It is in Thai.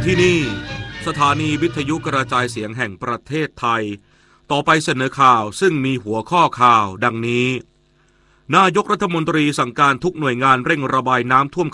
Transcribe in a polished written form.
ที่นี่สถานีวิทยุกระจายเสียงแห่งประเทศไทยต่อไปเสนอข่าวซึ่งมีหัวข้อข่าวดังนี้นายกรัฐมนตรีสั่งการทุกหน่วยงานเร่งระบายน้ำท่วม